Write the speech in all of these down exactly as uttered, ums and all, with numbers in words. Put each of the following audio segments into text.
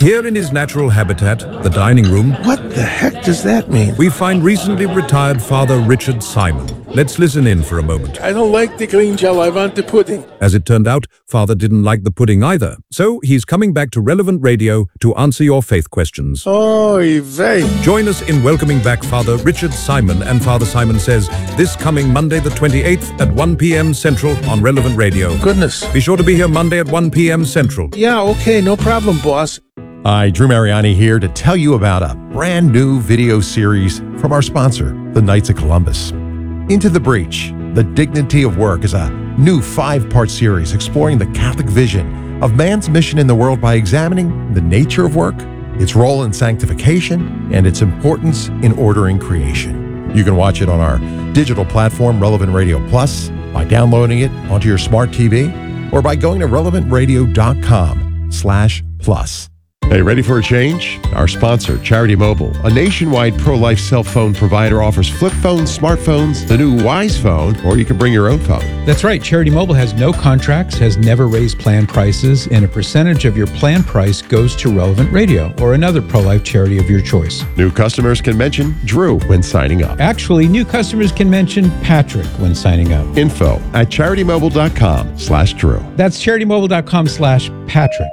Here in his natural habitat, the dining room, What the heck does that mean? we find recently retired Father Richard Simon. Let's listen in for a moment. I don't like the green gel, I want the pudding. As it turned out, Father didn't like the pudding either, so he's coming back to Relevant Radio to answer your faith questions. Oy vey. Join us in welcoming back Father Richard Simon and Father Simon Says this coming Monday the twenty-eighth at one p.m. Central on Relevant Radio. Goodness. Be sure to be here Monday at one p.m. Central. Yeah, okay, no problem, boss. Hi, Drew Mariani here to tell you about a brand new video series from our sponsor, the Knights of Columbus. Into the Breach, The Dignity of Work is a new five-part series exploring the Catholic vision of man's mission in the world by examining the nature of work, its role in sanctification, and its importance in ordering creation. You can watch it on our digital platform, Relevant Radio Plus, by downloading it onto your smart T V, or by going to relevant radio dot com slash plus. Hey, ready for a change? Our sponsor, Charity Mobile, a nationwide pro-life cell phone provider, offers flip phones, smartphones, the new Wise phone, or you can bring your own phone. That's right. Charity Mobile has no contracts, has never raised plan prices, and a percentage of your plan price goes to Relevant Radio or another pro-life charity of your choice. New customers can mention Drew when signing up. Actually, new customers can mention Patrick when signing up. Info at charitymobile.com slash Drew. That's charitymobile.com slash Patrick.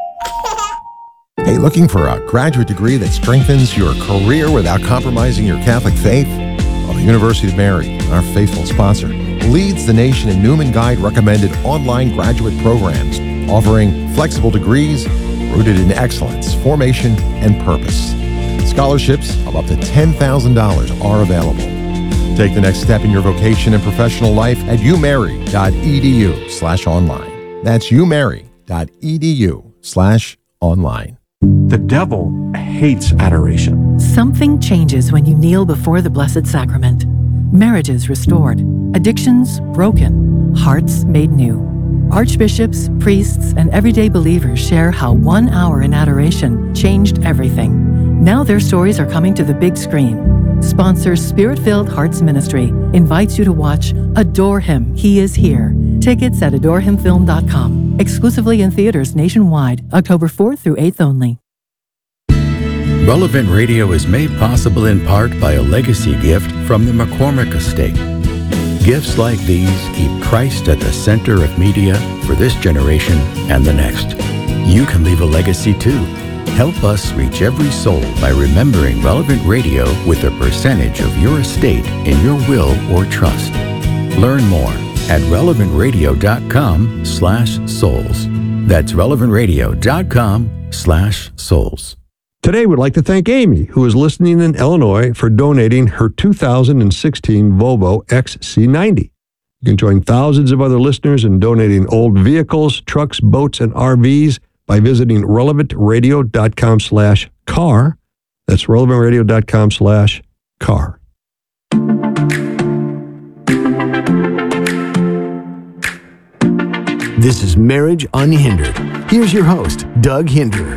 Hey, looking for a graduate degree that strengthens your career without compromising your Catholic faith? Well, the University of Mary, our faithful sponsor, leads the nation in Newman Guide recommended online graduate programs, offering flexible degrees rooted in excellence, formation, and purpose. Scholarships of up to ten thousand dollars are available. Take the next step in your vocation and professional life at umary.edu slash online. That's umary.edu slash online. The devil hates adoration. Something changes when you kneel before the Blessed Sacrament. Marriages restored, addictions broken, hearts made new. Archbishops, priests, and everyday believers share how one hour in adoration changed everything. Now their stories are coming to the big screen. Sponsor Spirit-Filled Hearts Ministry invites you to watch Adore Him, He Is Here. Tickets at adore him film dot com. Exclusively in theaters nationwide, October fourth through eighth only. Relevant Radio is made possible in part by a legacy gift from the McCormick Estate. Gifts like these keep Christ at the center of media for this generation and the next. You can leave a legacy too. Help us reach every soul by remembering Relevant Radio with a percentage of your estate in your will or trust. Learn more at relevant radio dot com slash souls. That's relevant radio dot com slash souls. Today, we'd like to thank Amy, who is listening in Illinois, for donating her two thousand sixteen Volvo X C ninety. You can join thousands of other listeners in donating old vehicles, trucks, boats, and R Vs by visiting relevant radio dot com slash car. That's relevant radio dot com slash car. This is Marriage Unhindered. Here's your host, Doug Hinder.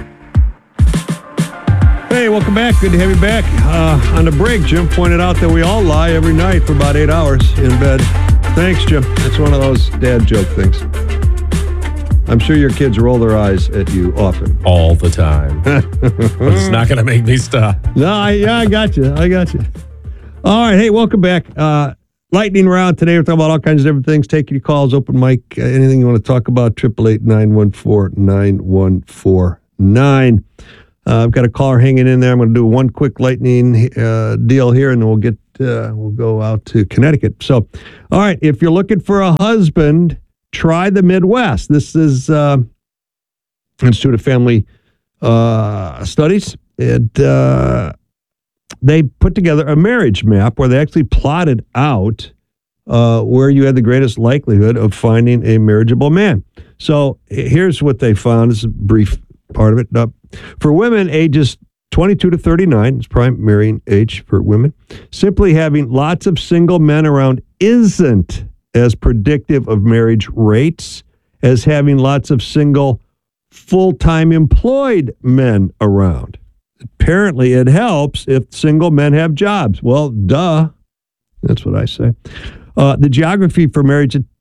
Hey, welcome back. Good to have you back. Uh, on the break, Jim pointed out that we all lie every night for about eight hours in bed. Thanks, Jim. It's one of those dad joke things. I'm sure your kids roll their eyes at you often. All the time. But it's not going to make me stop. No, I, yeah, I got you. I got you. All right. Hey, welcome back. Uh, lightning round today. We're talking about all kinds of different things. Take your calls, open mic, uh, anything you want to talk about. eight eight eight, nine one four, nine one four nine. Uh, I've got a caller hanging in there. I'm going to do one quick lightning uh, deal here, and then we'll get uh, we'll go out to Connecticut. So, all right, if you're looking for a husband, try the Midwest. This is uh, Institute of Family uh, Studies. It uh, they put together a marriage map where they actually plotted out uh, where you had the greatest likelihood of finding a marriageable man. So here's what they found. This is a brief part of it. Uh, for women ages twenty-two to thirty-nine, it's prime marrying age for women, simply having lots of single men around isn't as predictive of marriage rates as having lots of single full-time employed men around. Apparently, it helps if single men have jobs. Well, duh. That's what I say. Uh, the geography for marriage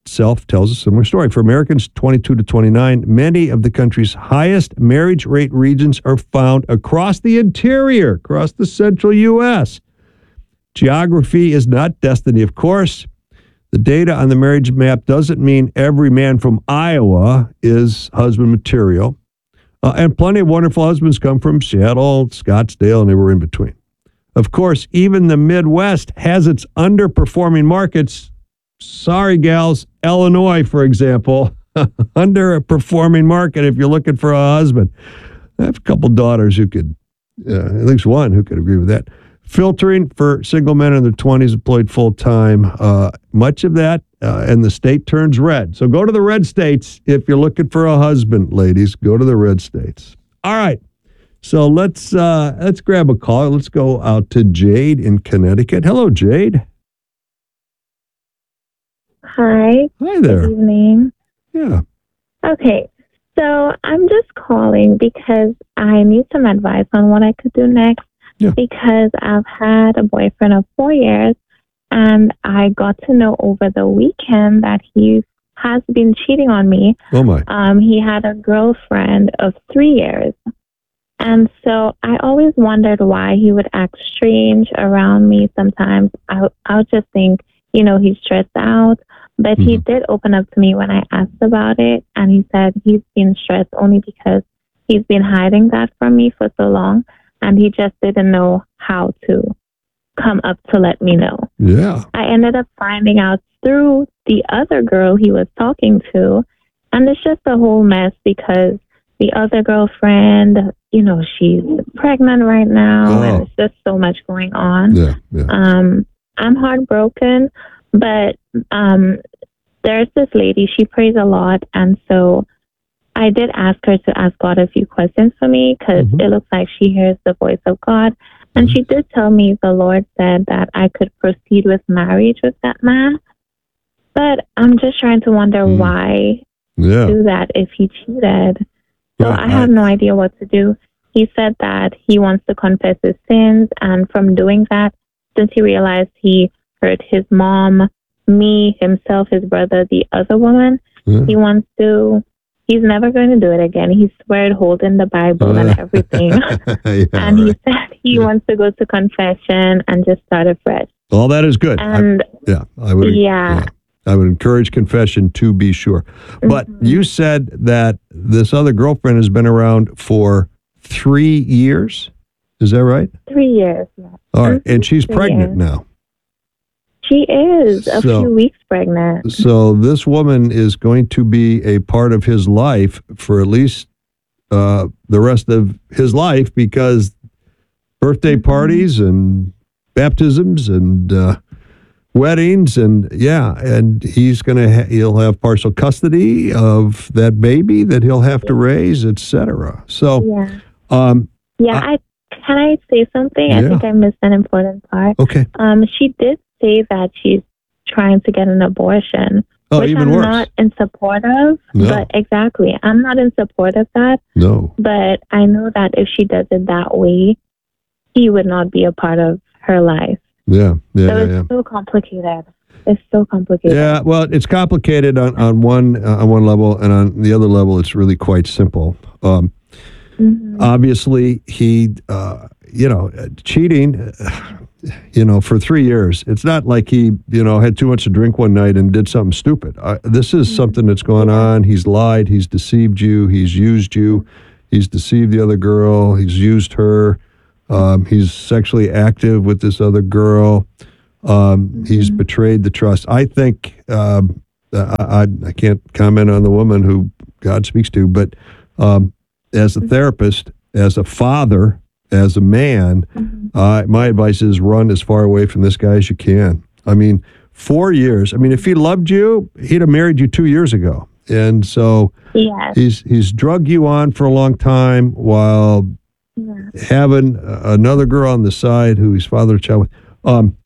itself tells a similar story. For Americans twenty-two to twenty-nine, many of the country's highest marriage rate regions are found across the interior, across the central U S. Geography is not destiny, of course. The data on the marriage map doesn't mean every man from Iowa is husband material. Uh, and plenty of wonderful husbands come from Seattle, Scottsdale, and everywhere in between. Of course, even the Midwest has its underperforming markets. Sorry, gals. Illinois, for example, underperforming market if you're looking for a husband. I have a couple daughters who could, uh, at least one who could agree with that. Filtering for single men in their twenties employed full-time. Uh, much of that, uh, and the state turns red. So go to the red states if you're looking for a husband, ladies. Go to the red states. All right. So let's uh, let's grab a call. Let's go out to Jade in Connecticut. Hello, Jade. Hi. Hi there. Good evening. Yeah. Okay. So I'm just calling because I need some advice on what I could do next. Yeah. Because I've had a boyfriend of four years, and I got to know over the weekend that he has been cheating on me. Oh, my. Um, he had a girlfriend of three years. And so I always wondered why he would act strange around me sometimes. I, I would just think, you know, he's stressed out. But mm-hmm. he did open up to me when I asked about it. And he said he's been stressed only because he's been hiding that from me for so long. And he just didn't know how to come up to let me know. Yeah. I ended up finding out through the other girl he was talking to. And it's just a whole mess because the other girlfriend, you know, she's pregnant right now. Oh. And it's just so much going on. Yeah, yeah. Um, I'm heartbroken, but um, there's this lady, she prays a lot. And so I did ask her to ask God a few questions for me because Mm-hmm. it looks like she hears the voice of God. And she did tell me the Lord said that I could proceed with marriage with that man. But I'm just trying to wonder Mm. why Yeah. do that if he cheated. So Right, I have I- no idea what to do. He said that he wants to confess his sins. And from doing that, since he realized he hurt his mom, me, himself, his brother, the other woman, Yeah. he wants to... He's never going to do it again. He swear holding the Bible and everything. Yeah, and he right. said he wants to go to confession and just start afresh. All that is good. I- And yeah, I would. yeah. I would encourage confession to be sure. But Mm-hmm. you said that this other girlfriend has been around for three years. Is that right? three years. Yeah. All right, and she's Three pregnant years. now. She is a So- few weeks pregnant. So this woman is going to be a part of his life for at least uh, the rest of his life, because birthday parties and baptisms and uh, weddings and yeah, and he's gonna ha- he'll have partial custody of that baby that he'll have to raise, et cetera. So, Yeah. um, Yeah, I can I say something? Yeah. I think I missed an important part. okay. Um, she did say that she's trying to get an abortion, Oh, which even I'm worse. not in support of. No. But exactly, I'm not in support of that. No. But I know that if she does it that way, he would not be a part of her life. Yeah. Yeah. so yeah, it's yeah. so complicated. It's so complicated. Yeah, well, it's complicated on, on one uh, on one level, and on the other level, it's really quite simple. Um, Mhm. Obviously, he, uh, you know, uh, cheating, uh, you know, for three years. It's not like he, you know, had too much to drink one night and did something stupid. Uh, this is something that's gone on. He's lied. He's deceived you. He's used you. He's deceived the other girl. He's used her. Um, he's sexually active with this other girl. Um, He's betrayed the trust. I think um, I, I I can't comment on the woman who God speaks to, but um, as a therapist, as a father, as a man, uh, my advice is run as far away from this guy as you can. I mean, four years. I mean, if he loved you, he'd have married you two years ago. And so Yes. he's he's drug you on for a long time while Yeah. having uh, another girl on the side who he's fathered a child with. Um,